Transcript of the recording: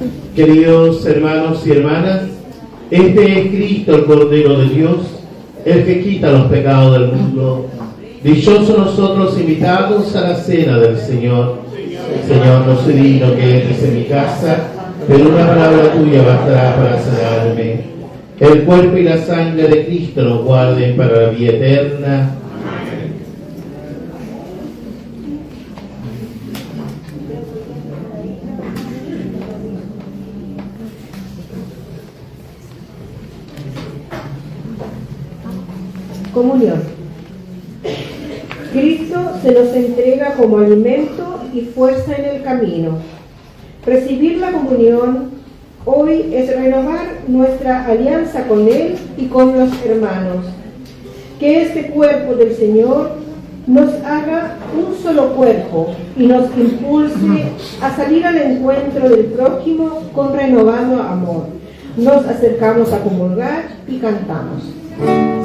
Queridos hermanos y hermanas, este es Cristo, el Cordero de Dios, el que quita los pecados del mundo. Dichosos nosotros invitados a la cena del Señor. Señor, no soy digno que entres en mi casa, pero una palabra tuya bastará para sanarme. El cuerpo y la sangre de Cristo nos guarden para la vida eterna. Comunión. Cristo se nos entrega como alimento y fuerza en el camino. Recibir la comunión hoy es renovar nuestra alianza con Él y con los hermanos. Que este cuerpo del Señor nos haga un solo cuerpo y nos impulse a salir al encuentro del prójimo con renovado amor. Nos acercamos a comulgar y cantamos.